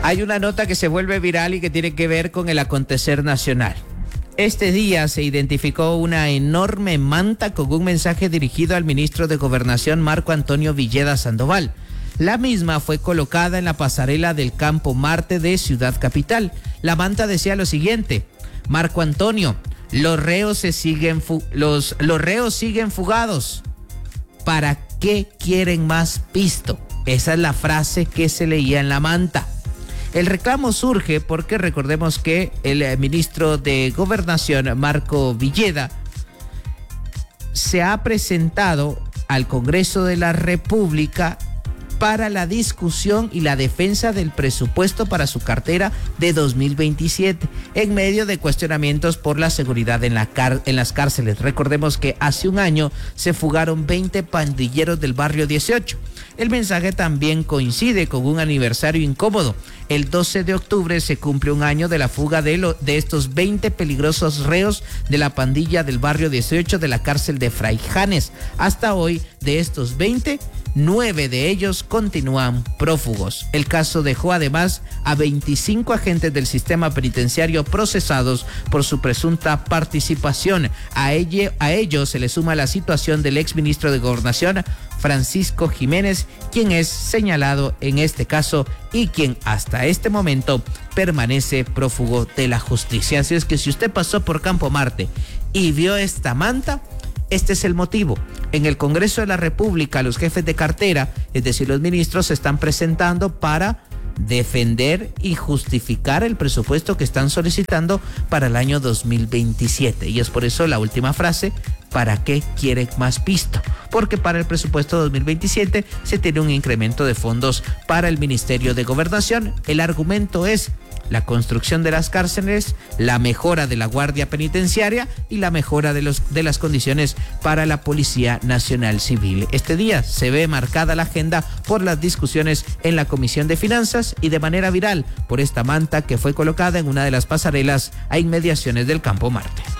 Hay una nota que se vuelve viral y que tiene que ver con el acontecer nacional. Este día se identificó una enorme manta con un mensaje dirigido al ministro de Gobernación, Marco Antonio Villeda Sandoval. La misma fue colocada en la pasarela del Campo Marte de Ciudad Capital. La manta decía lo siguiente: Marco Antonio, los reos siguen fugados. ¿Para qué quieren más pisto? Esa es la frase que se leía en la manta. El reclamo surge porque recordemos que el ministro de Gobernación, Marco Villeda, se ha presentado al Congreso de la República para la discusión y la defensa del presupuesto para su cartera de 2027, en medio de cuestionamientos por la seguridad en las cárceles. Recordemos que hace un año se fugaron 20 pandilleros del barrio 18. El mensaje también coincide con un aniversario incómodo. El 12 de octubre se cumple un año de la fuga de estos 20 peligrosos reos de la pandilla del barrio 18 de la cárcel de Fraijanes. Hasta hoy, de estos 20, 9 de ellos continúan prófugos. El caso dejó además a 25 agentes del sistema penitenciario procesados por su presunta participación. A ello se le suma la situación del exministro de Gobernación, Francisco Jiménez, quien es señalado en este caso y quien hasta este momento permanece prófugo de la justicia. Así es que si usted pasó por Campo Marte y vio esta manta, este es el motivo. En el Congreso de la República, los jefes de cartera, es decir, los ministros, se están presentando para defender y justificar el presupuesto que están solicitando para el año 2027. Y es por eso la última frase: ¿para qué quieren más pisto? Porque para el presupuesto 2027 se tiene un incremento de fondos para el Ministerio de Gobernación. El argumento es la construcción de las cárceles, la mejora de la Guardia Penitenciaria y la mejora de las condiciones para la Policía Nacional Civil. Este día se ve marcada la agenda por las discusiones en la Comisión de Finanzas y de manera viral por esta manta que fue colocada en una de las pasarelas a inmediaciones del Campo Marte.